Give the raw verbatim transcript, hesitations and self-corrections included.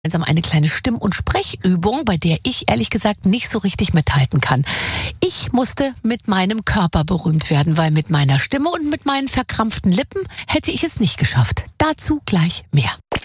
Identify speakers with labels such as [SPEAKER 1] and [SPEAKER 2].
[SPEAKER 1] Gemeinsam eine kleine Stimm- und Sprechübung, bei der ich ehrlich gesagt nicht so richtig mithalten kann. Ich musste mit meinem Körper berühmt werden, weil mit meiner Stimme und mit meinen verkrampften Lippen hätte ich es nicht geschafft. Dazu gleich mehr.